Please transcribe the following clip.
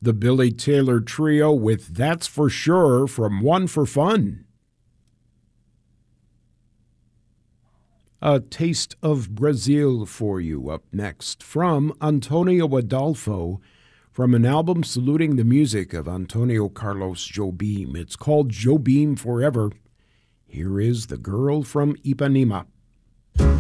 The Billy Taylor Trio with That's For Sure from One for Fun. A Taste of Brazil for you up next from Antonio Adolfo from an album saluting the music of Antonio Carlos Jobim. It's called Jobim Forever. Here is The Girl from Ipanema.